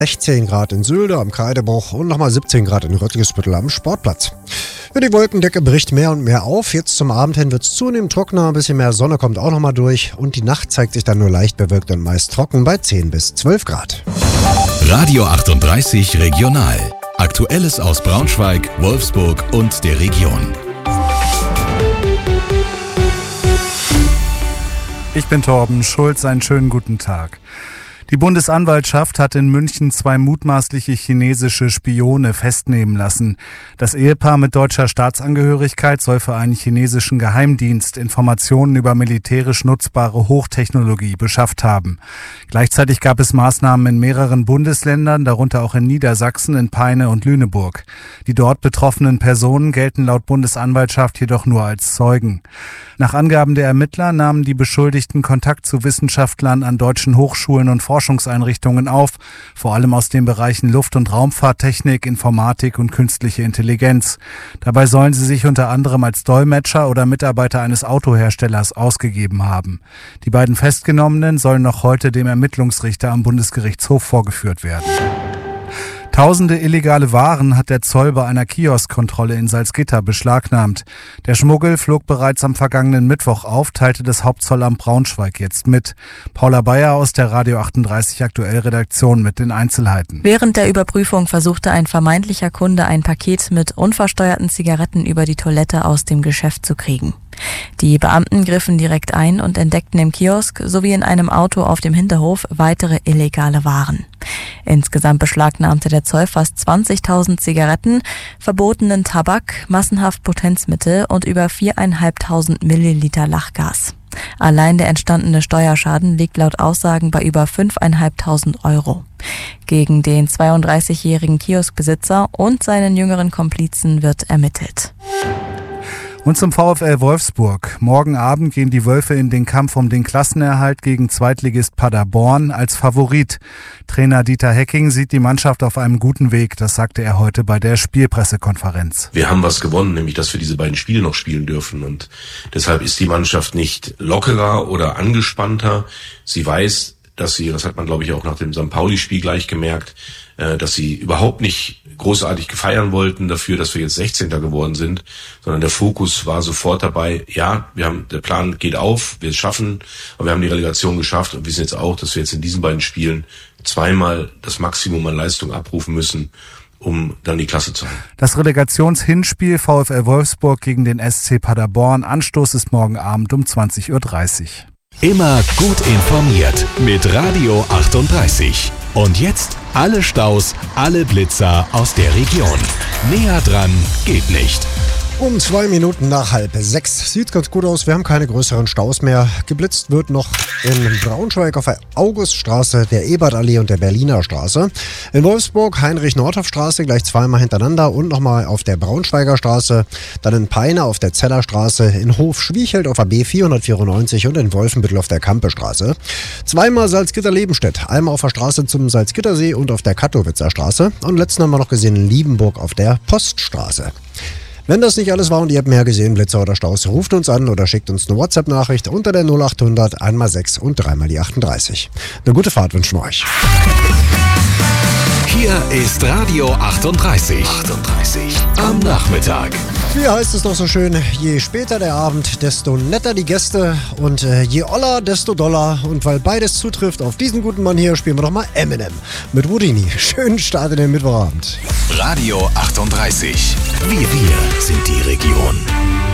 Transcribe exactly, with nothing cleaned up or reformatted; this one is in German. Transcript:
sechzehn Grad in Sülde am Kreidebruch und nochmal siebzehn Grad in Röttgesbüttel am Sportplatz. Ja, die Wolkendecke bricht mehr und mehr auf. Jetzt zum Abend hin wird es zunehmend trockener, ein bisschen mehr Sonne kommt auch nochmal durch und die Nacht zeigt sich dann nur leicht bewölkt und meist trocken bei zehn bis zwölf Grad. Radio achtunddreißig Regional. Aktuelles aus Braunschweig, Wolfsburg und der Region. Ich bin Torben Schulz, einen schönen guten Tag. Die Bundesanwaltschaft hat in München zwei mutmaßliche chinesische Spione festnehmen lassen. Das Ehepaar mit deutscher Staatsangehörigkeit soll für einen chinesischen Geheimdienst Informationen über militärisch nutzbare Hochtechnologie beschafft haben. Gleichzeitig gab es Maßnahmen in mehreren Bundesländern, darunter auch in Niedersachsen, in Peine und Lüneburg. Die dort betroffenen Personen gelten laut Bundesanwaltschaft jedoch nur als Zeugen. Nach Angaben der Ermittler nahmen die Beschuldigten Kontakt zu Wissenschaftlern an deutschen Hochschulen und Forschungseinrichtungen auf, vor allem aus den Bereichen Luft- und Raumfahrttechnik, Informatik und künstliche Intelligenz. Dabei sollen sie sich unter anderem als Dolmetscher oder Mitarbeiter eines Autoherstellers ausgegeben haben. Die beiden Festgenommenen sollen noch heute dem Ermittlungsrichter am Bundesgerichtshof vorgeführt werden. Tausende illegale Waren hat der Zoll bei einer Kioskkontrolle in Salzgitter beschlagnahmt. Der Schmuggel flog bereits am vergangenen Mittwoch auf, teilte das Hauptzollamt Braunschweig jetzt mit. Paula Bayer aus der Radio achtunddreißig Aktuell Redaktion mit den Einzelheiten. Während der Überprüfung versuchte ein vermeintlicher Kunde ein Paket mit unversteuerten Zigaretten über die Toilette aus dem Geschäft zu kriegen. Die Beamten griffen direkt ein und entdeckten im Kiosk sowie in einem Auto auf dem Hinterhof weitere illegale Waren. Insgesamt beschlagnahmte der Zoll fast zwanzigtausend Zigaretten, verbotenen Tabak, massenhaft Potenzmittel und über viertausendfünfhundert Milliliter Lachgas. Allein der entstandene Steuerschaden liegt laut Aussagen bei über fünftausendfünfhundert Euro. Gegen den zweiunddreißigjährigen Kioskbesitzer und seinen jüngeren Komplizen wird ermittelt. Und zum VfL Wolfsburg. Morgen Abend gehen die Wölfe in den Kampf um den Klassenerhalt gegen Zweitligist Paderborn als Favorit. Trainer Dieter Hecking sieht die Mannschaft auf einem guten Weg, das sagte er heute bei der Spielpressekonferenz. Wir haben was gewonnen, nämlich dass wir diese beiden Spiele noch spielen dürfen und deshalb ist die Mannschaft nicht lockerer oder angespannter. Sie weiß, dass sie, das hat man glaube ich auch nach dem Sankt Pauli-Spiel gleich gemerkt, dass sie überhaupt nicht großartig gefeiern wollten dafür, dass wir jetzt sechzehnter geworden sind, sondern der Fokus war sofort dabei, ja, wir haben, der Plan geht auf, wir schaffen, aber wir haben die Relegation geschafft und wissen jetzt auch, dass wir jetzt in diesen beiden Spielen zweimal das Maximum an Leistung abrufen müssen, um dann die Klasse zu haben. Das Relegationshinspiel VfL Wolfsburg gegen den S C Paderborn, Anstoß ist morgen Abend um zwanzig Uhr dreißig. Immer gut informiert mit Radio achtunddreißig. Und jetzt alle Staus, alle Blitzer aus der Region. Näher dran geht nicht. Um zwei Minuten nach halb sechs. Sieht ganz gut aus. Wir haben keine größeren Staus mehr. Geblitzt wird noch in Braunschweig auf der Auguststraße, der Ebertallee und der Berliner Straße. In Wolfsburg Heinrich-Nordhoff-Straße gleich zweimal hintereinander und nochmal auf der Braunschweiger Straße. Dann in Peine auf der Zellerstraße, in Hof-Schwiechelt auf der B vierhundertvierundneunzig und in Wolfenbüttel auf der Kampestraße. Zweimal Salzgitter-Lebenstedt. Einmal auf der Straße zum Salzgittersee und auf der Kattowitzer Straße. Und letzten haben wir noch gesehen in Liebenburg auf der Poststraße. Wenn das nicht alles war und ihr habt mehr gesehen, Blitzer oder Staus, ruft uns an oder schickt uns eine WhatsApp-Nachricht unter der null achthundert einmal sechs und dreimal die achtunddreißig. Eine gute Fahrt wünschen wir euch. Hier ist Radio achtunddreißig. achtunddreißig am Nachmittag. Wie heißt es doch so schön, je später der Abend, desto netter die Gäste und äh, je oller, desto doller. Und weil beides zutrifft auf diesen guten Mann hier, spielen wir doch mal Eminem mit Houdini. Schönen Start in den Mittwochabend. Radio achtunddreißig. Wir, wir sind die Region.